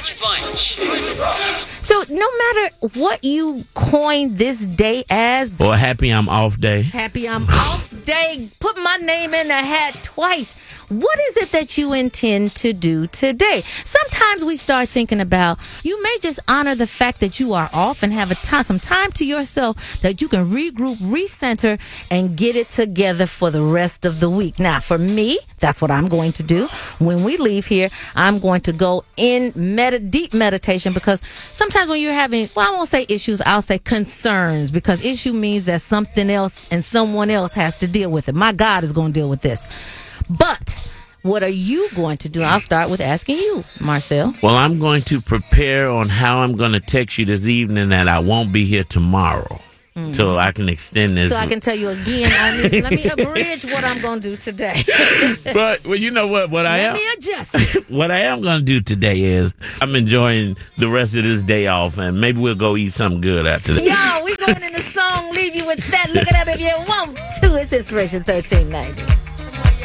Hodge Bunch. So no matter what you coin this day as, Or happy I'm off day. happy I'm off day, put my name in the hat twice. What is it that you intend to do today? Sometimes we start thinking about, you may just honor the fact that you are off and have some time to yourself that you can regroup, recenter, and get it together for the rest of the week. Now, for me, that's what I'm going to do. When we leave here, I'm going to go in deep meditation, because sometimes when you're having, well, I won't say issues, I'll say concerns, because issue means that something else and someone else has to deal with it. My God is going to deal with this. But what are you going to do? I'll start with asking you, Marcel. Well, I'm going to prepare on how I'm going to text you this evening that I won't be here tomorrow. So I can extend this. So I can tell you again, let me abridge what I'm going to do today. But, well, you know what I am? Let me adjust. What I am going to do today is I'm enjoying the rest of this day off, and maybe we'll go eat something good after that. Y'all, we going in the song, leave you with that. Look it up if you want to. It's Inspiration 1390.